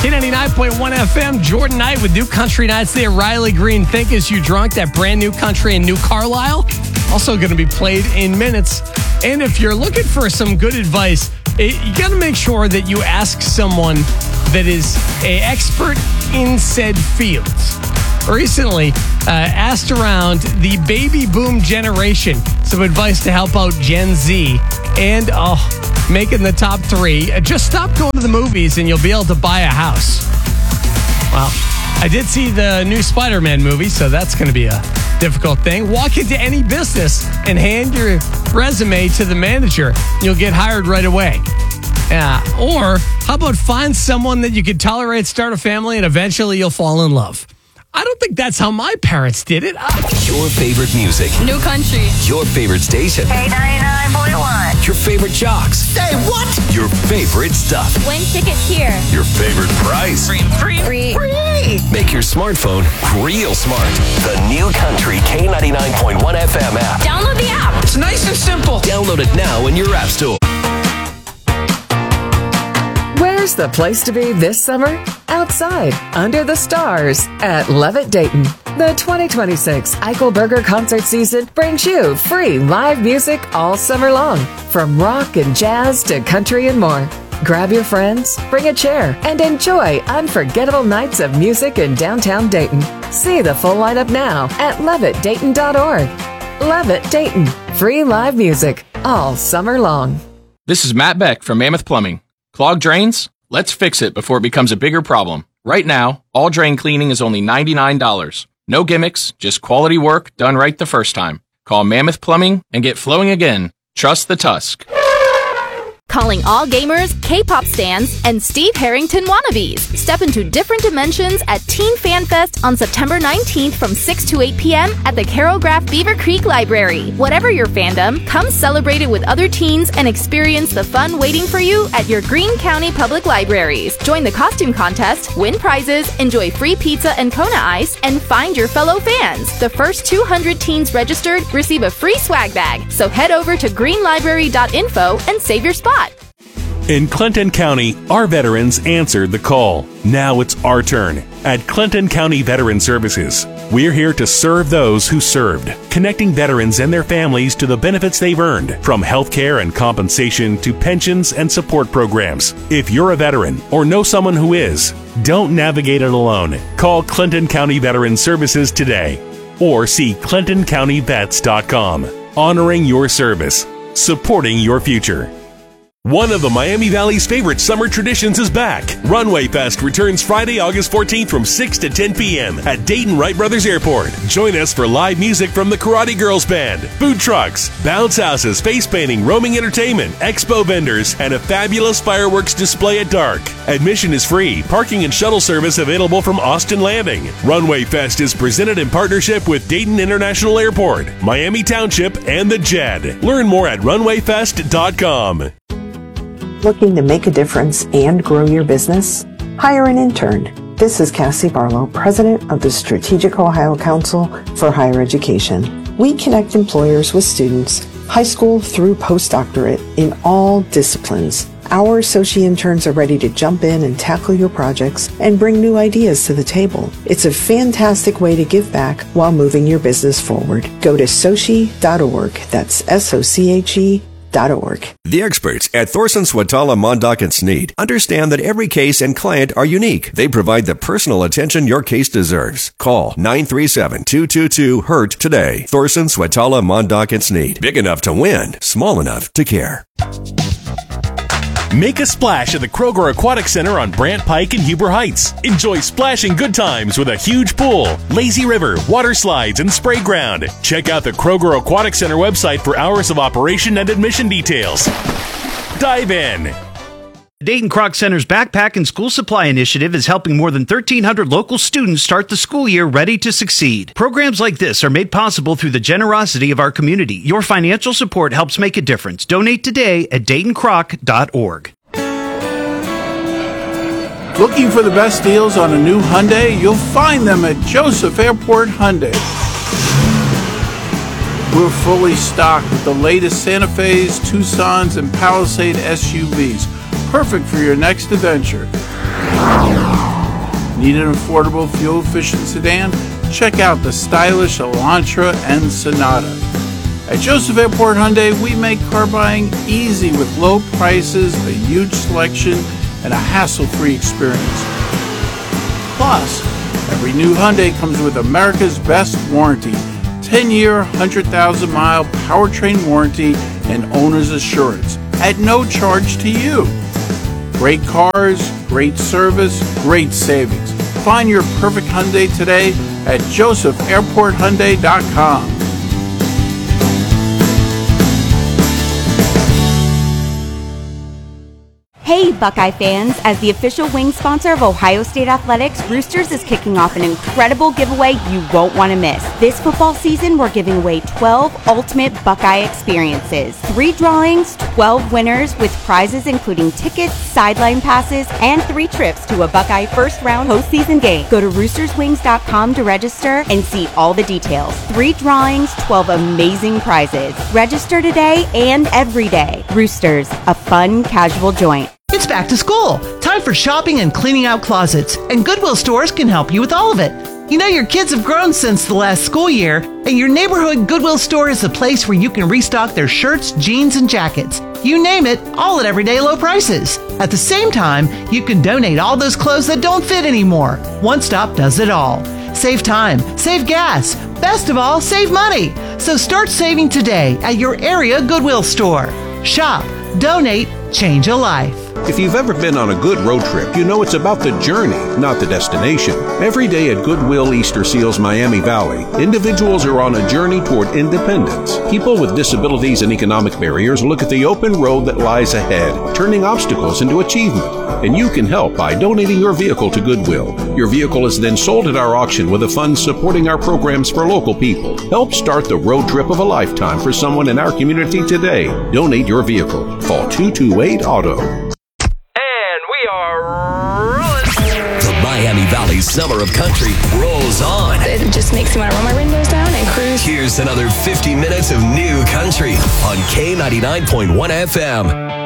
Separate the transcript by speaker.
Speaker 1: K99.1 FM, Jordan Knight with New Country Nights there. Riley Green, Think Is You Drunk, that brand new country in New Carlisle. Also going to be played in minutes. And if you're looking for some good advice, you got to make sure that you ask someone that is an expert in said fields. Recently, asked around the baby boom generation some advice to help out Gen Z. And making the top 3. Just stop going to the movies and you'll be able to buy a house. Well, I did see the new Spider-Man movie, so that's going to be a difficult thing. Walk into any business and hand your resume to the manager. You'll get hired right away. Yeah. Or how about find someone that you can tolerate, start a family, and eventually you'll fall in love. I don't think that's how my parents did it.
Speaker 2: Your favorite music.
Speaker 3: New country.
Speaker 2: Your favorite station.
Speaker 4: K99.1.
Speaker 2: Your favorite jocks.
Speaker 4: Say what?
Speaker 2: Your favorite stuff.
Speaker 3: Win tickets here.
Speaker 2: Your favorite price.
Speaker 4: Free.
Speaker 2: Make your smartphone real smart. The New Country K99.1 FM app.
Speaker 3: Download the app.
Speaker 4: It's nice and simple.
Speaker 2: Download it now in your app store.
Speaker 5: Where's the place to be this summer? Outside, under the stars, at Levitt Dayton. The 2026 Eichelberger concert season brings you free live music all summer long, from rock and jazz to country and more. Grab your friends, bring a chair, and enjoy unforgettable nights of music in downtown Dayton. See the full lineup now at levittdayton.org. Levitt Dayton, free live music all summer long.
Speaker 6: This is Matt Beck from Mammoth Plumbing. Clogged drains? Let's fix it before it becomes a bigger problem. Right now, all drain cleaning is only $99. No gimmicks, just quality work done right the first time. Call Mammoth Plumbing and get flowing again. Trust the Tusk.
Speaker 3: Calling all gamers, K-pop stans, and Steve Harrington wannabes. Step into different dimensions at Teen Fan Fest on September 19th from 6 to 8 p.m. at the Carol Graff Beaver Creek Library. Whatever your fandom, come celebrate it with other teens and experience the fun waiting for you at your Greene County Public Libraries. Join the costume contest, win prizes, enjoy free pizza and Kona Ice, and find your fellow fans. The first 200 teens registered receive a free swag bag. So head over to greenlibrary.info and save your spot.
Speaker 7: In Clinton County, our veterans answered the call. Now it's our turn. At Clinton County Veteran Services, we're here to serve those who served, connecting veterans and their families to the benefits they've earned, from health care and compensation to pensions and support programs. If you're a veteran or know someone who is, don't navigate it alone. Call Clinton County Veteran Services today or see ClintonCountyVets.com. Honoring your service, supporting your future. One of the Miami Valley's favorite summer traditions is back. Runway Fest returns Friday, August 14th from 6 to 10 p.m. at Dayton Wright Brothers Airport. Join us for live music from the Karate Girls Band, food trucks, bounce houses, face painting, roaming entertainment, expo vendors, and a fabulous fireworks display at dark. Admission is free. Parking and shuttle service available from Austin Landing. Runway Fest is presented in partnership with Dayton International Airport, Miami Township, and the JED. Learn more at runwayfest.com.
Speaker 8: Looking to make a difference and grow your business? Hire an intern. This is Cassie Barlow, President of the Strategic Ohio Council for Higher Education. We connect employers with students, high school through postdoctorate, in all disciplines. Our associate interns are ready to jump in and tackle your projects and bring new ideas to the table. It's a fantastic way to give back while moving your business forward. Go to soche.org. That's SOCHE.org.
Speaker 9: The experts at Thorson, Swatala, Mondock & Sneed understand that every case and client are unique. They provide the personal attention your case deserves. Call 937-222-HURT today. Thorson, Swatala, Mondock & Sneed. Big enough to win, small enough to care.
Speaker 7: Make a splash at the Kroger Aquatic Center on Brant Pike and Huber Heights. Enjoy splashing good times with a huge pool, lazy river, water slides, and spray ground. Check out the Kroger Aquatic Center website for hours of operation and admission details. Dive in.
Speaker 10: Dayton Kroc Center's Backpack and School Supply Initiative is helping more than 1,300 local students start the school year ready to succeed. Programs like this are made possible through the generosity of our community. Your financial support helps make a difference. Donate today at DaytonKroc.org.
Speaker 11: Looking for the best deals on a new Hyundai? You'll find them at Joseph Airport Hyundai. We're fully stocked with the latest Santa Fe's, Tucsons, and Palisade SUVs. perfect for your next adventure. Need an affordable, fuel-efficient sedan? Check out the stylish Elantra and Sonata. At Joseph Airport Hyundai, we make car buying easy with low prices, a huge selection, and a hassle-free experience. Plus, every new Hyundai comes with America's best warranty, 10-year, 100,000-mile powertrain warranty and owner's assurance at no charge to you. Great cars, great service, great savings. Find your perfect Hyundai today at josephairporthyundai.com.
Speaker 12: Hey, Buckeye fans! As the official wing sponsor of Ohio State Athletics, Roosters is kicking off an incredible giveaway you won't want to miss. This football season, we're giving away 12 ultimate Buckeye experiences. 3 drawings, 12 winners with prizes including tickets, sideline passes, and 3 trips to a Buckeye first-round postseason game. Go to roosterswings.com to register and see all the details. 3 drawings, 12 amazing prizes. Register today and every day. Roosters, a fun, casual joint.
Speaker 13: It's back to school. Time for shopping and cleaning out closets. And Goodwill stores can help you with all of it. You know your kids have grown since the last school year, and your neighborhood Goodwill store is the place where you can restock their shirts, jeans, and jackets. You name it, all at everyday low prices. At the same time, you can donate all those clothes that don't fit anymore. One Stop does it all. Save time, save gas, best of all, save money. So start saving today at your area Goodwill store. Shop, donate, change a life.
Speaker 14: If you've ever been on a good road trip, you know it's about the journey, not the destination. Every day at Goodwill Easter Seals Miami Valley, individuals are on a journey toward independence. People with disabilities and economic barriers look at the open road that lies ahead, turning obstacles into achievement. And you can help by donating your vehicle to Goodwill. Your vehicle is then sold at our auction with the funds supporting our programs for local people. Help start the road trip of a lifetime for someone in our community today. Donate your vehicle. Call 228 Auto.
Speaker 2: The Miami Valley Summer of Country rolls on.
Speaker 4: It just makes me want to roll my windows down and cruise.
Speaker 2: Here's another 50 minutes of new country on K99.1 FM.